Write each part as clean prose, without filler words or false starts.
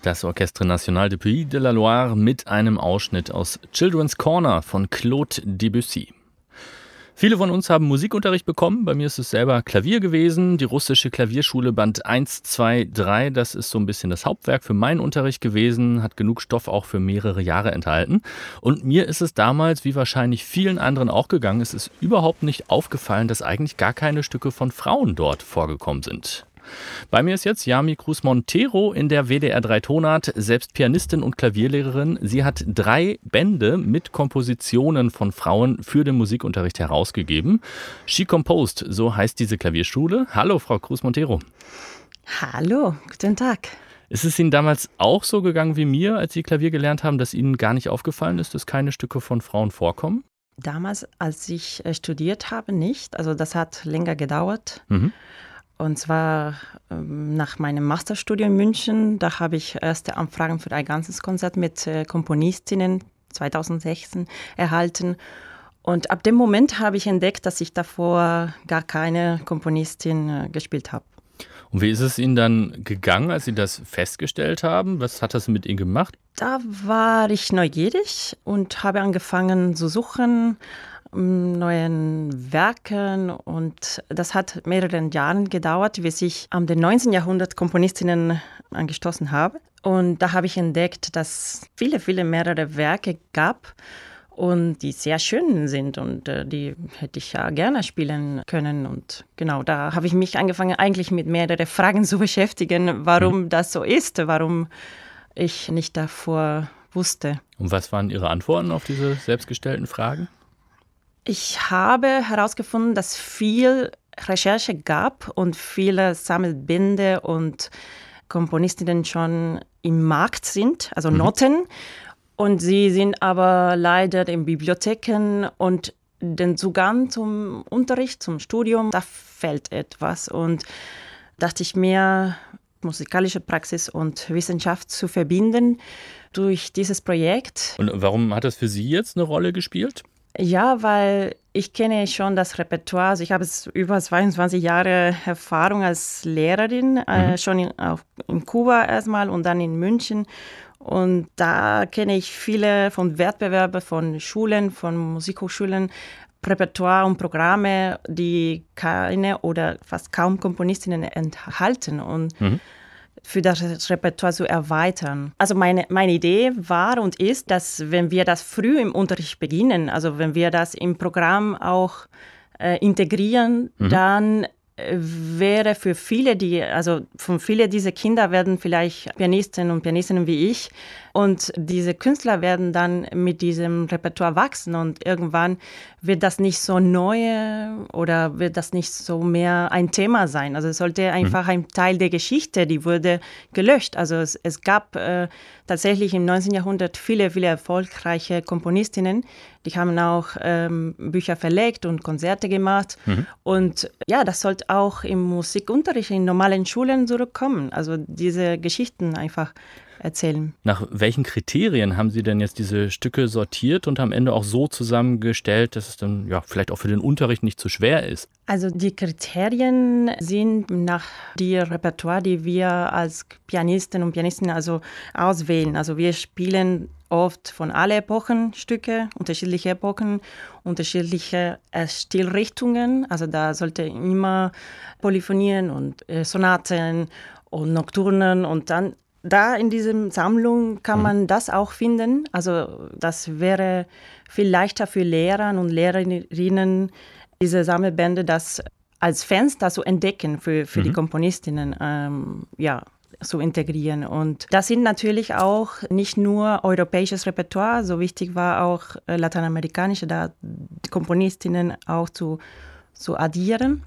Das Orchestre National de Pays de la Loire mit einem Ausschnitt aus Children's Corner von Claude Debussy. Viele von uns haben Musikunterricht bekommen. Bei mir ist es selber Klavier gewesen. Die russische Klavierschule Band 1, 2, 3. Das ist so ein bisschen das Hauptwerk für meinen Unterricht gewesen. Hat genug Stoff auch für mehrere Jahre enthalten. Und mir ist es damals, wie wahrscheinlich vielen anderen auch gegangen, es ist überhaupt nicht aufgefallen, dass eigentlich gar keine Stücke von Frauen dort vorgekommen sind. Bei mir ist jetzt Yami Cruz Montero in der WDR 3 Tonart, selbst Pianistin und Klavierlehrerin. Sie hat 3 Bände mit Kompositionen von Frauen für den Musikunterricht herausgegeben. She Composed, so heißt diese Klavierschule. Hallo, Frau Cruz Montero. Hallo, guten Tag. Ist es Ihnen damals auch so gegangen wie mir, als Sie Klavier gelernt haben, dass Ihnen gar nicht aufgefallen ist, dass keine Stücke von Frauen vorkommen? Damals, als ich studiert habe, nicht. Also das hat länger gedauert. Und zwar nach meinem Masterstudium in München, da habe ich erste Anfragen für ein ganzes Konzert mit Komponistinnen 2016 erhalten. Und ab dem Moment habe ich entdeckt, dass ich davor gar keine Komponistin gespielt habe. Und wie ist es Ihnen dann gegangen, als Sie das festgestellt haben? Was hat das mit Ihnen gemacht? Da war ich neugierig und habe angefangen zu suchen, neuen Werken, und das hat mehrere Jahre gedauert, bis ich am 19. Jahrhundert Komponistinnen angestoßen habe. Und da habe ich entdeckt, dass viele mehrere Werke gab und die sehr schön sind, und die hätte ich ja gerne spielen können. Und genau, da habe ich mich angefangen, eigentlich mit mehreren Fragen zu beschäftigen, warum das so ist, warum ich nicht davor wusste. Und was waren Ihre Antworten auf diese selbstgestellten Fragen? Ich habe herausgefunden, dass viel Recherche gab und viele Sammelbände und Komponistinnen schon im Markt sind, also Noten. Und sie sind aber leider in Bibliotheken, und den Zugang zum Unterricht, zum Studium, da fehlt etwas. Und dachte ich mir, musikalische Praxis und Wissenschaft zu verbinden durch dieses Projekt. Und warum hat das für Sie jetzt eine Rolle gespielt? Ja, weil ich kenne schon das Repertoire. Also ich habe über 22 Jahre Erfahrung als Lehrerin, schon in Kuba erstmal und dann in München. Und da kenne ich viele von Wettbewerben, von Schulen, von Musikhochschulen, Repertoire und Programme, die keine oder fast kaum Komponistinnen enthalten. Und für das Repertoire zu erweitern. Also meine Idee war und ist, dass wenn wir das früh im Unterricht beginnen, also wenn wir das im Programm auch integrieren, dann wäre für viele, von vielen dieser Kinder werden vielleicht Pianisten und Pianistinnen wie ich, und diese Künstler werden dann mit diesem Repertoire wachsen, und irgendwann wird das nicht so neu oder wird das nicht so mehr ein Thema sein. Also es sollte einfach ein Teil der Geschichte, die wurde gelöscht. Also es gab tatsächlich im 19. Jahrhundert viele erfolgreiche Komponistinnen, die haben auch Bücher verlegt und Konzerte gemacht. Und ja, das sollte auch im Musikunterricht in normalen Schulen zurückkommen. Also diese Geschichten einfach erzählen. Nach welchen Kriterien haben Sie denn jetzt diese Stücke sortiert und am Ende auch so zusammengestellt, dass es dann ja vielleicht auch für den Unterricht nicht zu schwer ist? Also die Kriterien sind nach dem Repertoire, die wir als Pianisten und Pianistinnen also auswählen. Also wir spielen oft von allen Epochen Stücke, unterschiedliche Epochen, unterschiedliche Stilrichtungen. Also da sollte immer Polyphonien und Sonaten und Nocturnen, und dann da in dieser Sammlung kann man das auch finden. Also das wäre viel leichter für Lehrer und Lehrerinnen, diese Sammelbände das als Fenster zu entdecken für die Komponistinnen, zu integrieren. Und das sind natürlich auch nicht nur europäisches Repertoire, so wichtig war auch lateinamerikanische, da die Komponistinnen auch zu addieren.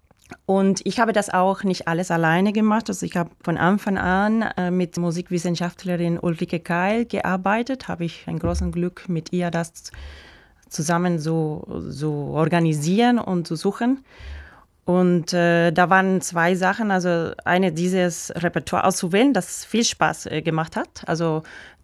Und ich habe das auch nicht alles alleine gemacht. Also ich habe von Anfang an mit Musikwissenschaftlerin Ulrike Keil gearbeitet. Habe ich ein großes Glück, mit ihr das zusammen so organisieren und zu suchen. Und da waren 2 Sachen. Also eine, dieses Repertoire auszuwählen, das viel Spaß gemacht hat. Also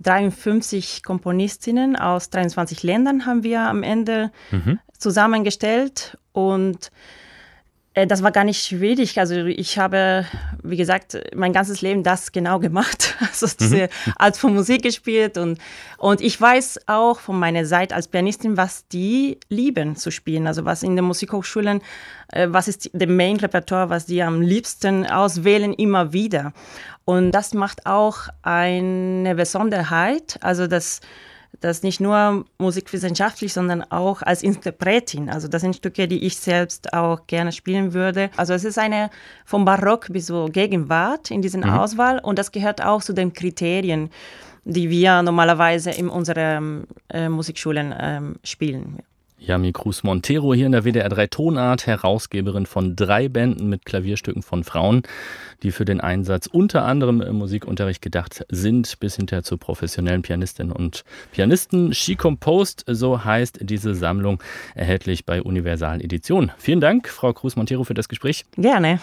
53 Komponistinnen aus 23 Ländern haben wir am Ende zusammengestellt. Und Das war gar nicht schwierig. Also ich habe, wie gesagt, mein ganzes Leben das genau gemacht. Also diese Art von Musik gespielt. Und ich weiß auch von meiner Seite als Pianistin, was die lieben zu spielen. Also was in den Musikhochschulen, was ist der Main-Repertoire, was die am liebsten auswählen, immer wieder. Und das macht auch eine Besonderheit. Also das nicht nur musikwissenschaftlich, sondern auch als Interpretin. Also das sind Stücke, die ich selbst auch gerne spielen würde. Also es ist eine vom Barock bis zur Gegenwart in diesen Auswahl und das gehört auch zu den Kriterien, die wir normalerweise in unseren Musikschulen spielen. Yami Cruz Montero hier in der WDR 3 Tonart, Herausgeberin von 3 Bänden mit Klavierstücken von Frauen, die für den Einsatz unter anderem im Musikunterricht gedacht sind, bis hinterher zu professionellen Pianistinnen und Pianisten. She Composed, so heißt diese Sammlung, erhältlich bei Universal Edition. Vielen Dank, Frau Cruz Montero, für das Gespräch. Gerne.